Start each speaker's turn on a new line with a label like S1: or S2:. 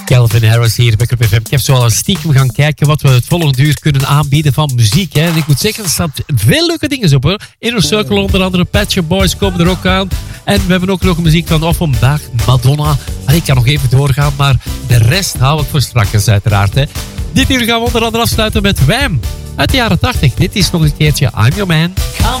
S1: Calvin Harris hier bij Club FM. Ik heb zo al een stiekem gaan kijken wat we het volgende uur kunnen aanbieden van muziek. Hè. En ik moet zeggen, er staan veel leuke dingen op hoor. Inner Circle onder andere, Pet Shop Boys komen er ook aan. En we hebben ook nog muziek van Offenbach, Madonna. Ik kan nog even doorgaan, maar de rest hou ik voor straks uiteraard. Hè. Dit uur gaan we onder andere afsluiten met Wham! Uit de jaren 80. Dit is nog een keertje I'm Your Man.